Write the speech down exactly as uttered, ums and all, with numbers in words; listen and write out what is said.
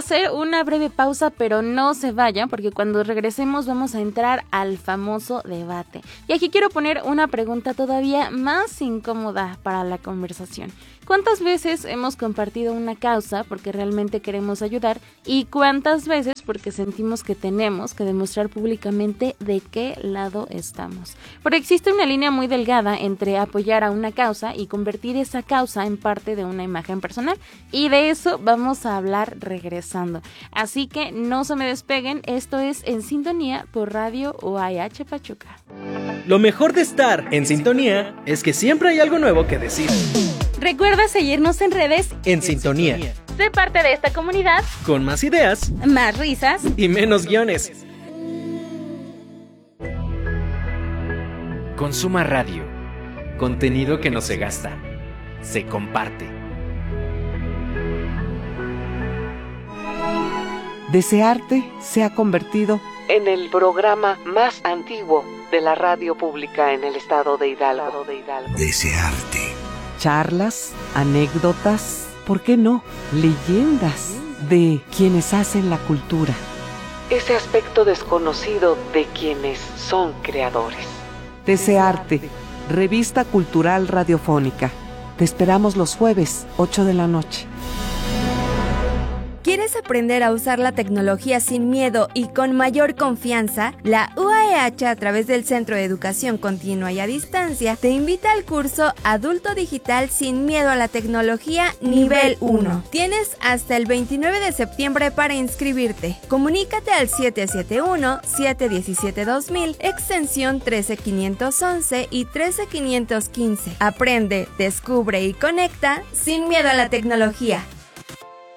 hacer una breve pausa, pero no se vayan, porque cuando regresemos vamos a entrar al famoso debate. Y aquí quiero poner una pregunta todavía más incómoda para la conversación. ¿Cuántas veces hemos compartido una causa porque realmente queremos ayudar? ¿Y cuántas veces porque sentimos que tenemos que demostrar públicamente de qué lado estamos? Porque existe una línea muy delgada entre apoyar a una causa y convertir esa causa en parte de una imagen personal. Y de eso vamos a hablar regresando. Así que no se me despeguen, esto es En Sintonía por Radio U A H Pachuca. Lo mejor de estar en sintonía es que siempre hay algo nuevo que decir. Recuerda seguirnos en redes En Sintonía. Sé parte de esta comunidad Con más ideas, más risas y menos guiones. Consuma Radio. Contenido que no se gasta, se comparte. Desearte se ha convertido en el programa más antiguo de la radio pública en el estado de Hidalgo. Desearte. Charlas, anécdotas, ¿por qué no? Leyendas de quienes hacen la cultura. Ese aspecto desconocido de quienes son creadores. Desearte, revista cultural radiofónica. Te esperamos los jueves, ocho de la noche. ¿Quieres aprender a usar la tecnología sin miedo y con mayor confianza? La U A E H, a través del Centro de Educación Continua y a Distancia, te invita al curso Adulto Digital sin miedo a la tecnología nivel uno. Tienes hasta el veintinueve de septiembre para inscribirte. Comunícate al siete siete uno, siete uno siete, dos mil, extensión trece quinientos once y trece quinientos quince. Aprende, descubre y conecta sin miedo a la tecnología.